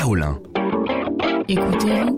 Caroline. Écoutez-vous.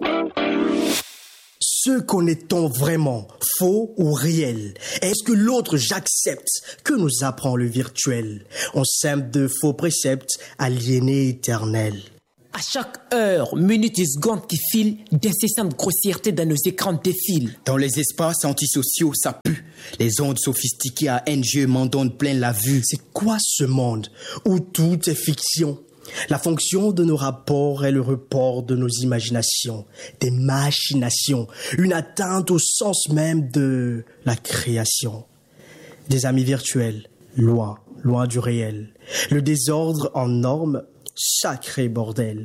Se connaît-on vraiment, faux ou réel? Est-ce que l'autre j'accepte? Que nous apprend le virtuel? On sème de faux préceptes, aliénés éternels. À chaque heure, minute et seconde qui filent, d'incessantes grossièretés dans nos écrans défilent. Dans les espaces antisociaux, ça pue. Les ondes sophistiquées à NG m'en donnent plein la vue. C'est quoi ce monde où tout est fiction? La fonction de nos rapports est le report de nos imaginations, des machinations, une atteinte au sens même de la création. Des amis virtuels, loin du réel. Le désordre en normes, sacré bordel.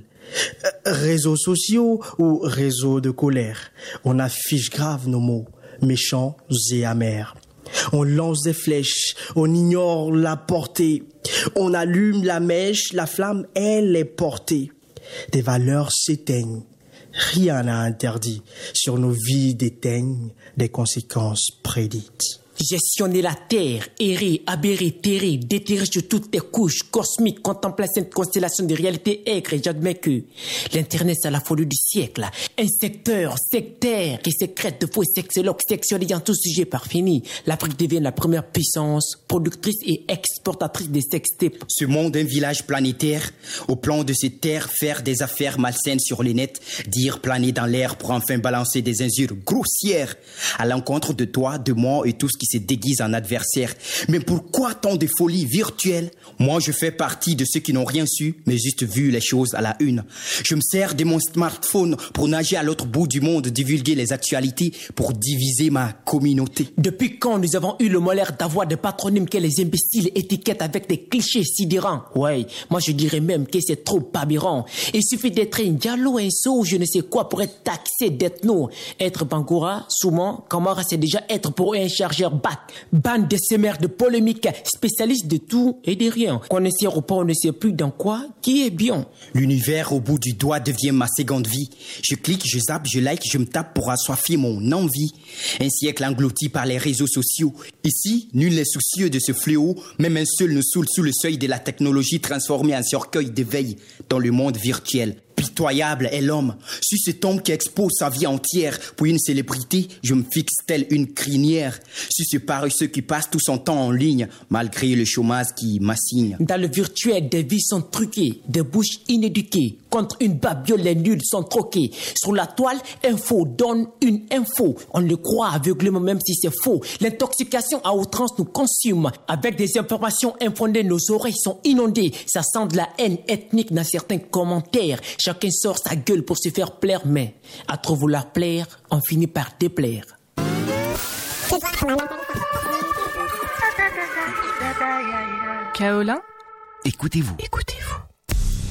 Réseaux sociaux ou réseaux de colère, on affiche grave nos mots, méchants et amers. On lance des flèches, on ignore la portée. On allume la mèche, la flamme, elle est portée. Des valeurs s'éteignent, rien n'a interdit. Sur nos vies déteignent des conséquences prédites. Gestionner la Terre, errer, aberrer, terrer, déterrer sur toutes les couches cosmiques, contempler cette constellation de réalité aigre. Et j'admets que l'Internet, c'est la folie du siècle. Un secteur sectaire qui sécrète de faux sexologues sexualisant tout sujet par fini. L'Afrique devient la première puissance productrice et exportatrice des sextapes. Ce monde, un village planétaire, au plan de ces terres, faire des affaires malsaines sur les nets, dire planer dans l'air pour enfin balancer des injures grossières à l'encontre de toi, de moi et tout ce qui se déguise en adversaire. Mais pourquoi tant de folie virtuelle? Moi, je fais partie de ceux qui n'ont rien su, mais juste vu les choses à la une. Je me sers de mon smartphone pour nager à l'autre bout du monde, divulguer les actualités pour diviser ma communauté. Depuis quand nous avons eu le malheur d'avoir des patronymes que les imbéciles étiquettent avec des clichés sidérants? Ouais, moi je dirais même que c'est trop aberrant. Il suffit d'être un diallo, un saut, je ne sais quoi pour être taxé d'ethno. Être Bangoura, Souman, Kamara, c'est déjà être pour un chargeur bac. Bande de sémères de polémiques, spécialistes de tout et de rien. Connaisseur ou pas, on ne sait plus dans quoi qui est bien. L'univers au bout du doigt devient ma seconde vie. Je clique, je zappe, je like, je me tape pour assoiffer mon envie. Un siècle englouti par les réseaux sociaux. Ici, nul n'est soucieux de ce fléau. Même un seul nous saoule sous le seuil de la technologie transformée en cercueil d'éveil dans le monde virtuel. Pitoyable est l'homme. Sur cet homme qui expose sa vie entière pour une célébrité, je me fixe telle une crinière. Sur ce paresseux qui passe tout son temps en ligne, malgré le chômage qui m'assigne. Dans le virtuel, des vies sont truquées, des bouches inéduquées. Contre une babiole, les nuls sont troqués. Sur la toile, info donne une info. On le croit aveuglément même si c'est faux. L'intoxication à outrance nous consume. Avec des informations infondées, nos oreilles sont inondées. Ça sent de la haine ethnique dans certains commentaires. Chacun sort sa gueule pour se faire plaire, mais à trop vouloir plaire, on finit par déplaire. Caroline. Écoutez-vous. Écoutez-vous.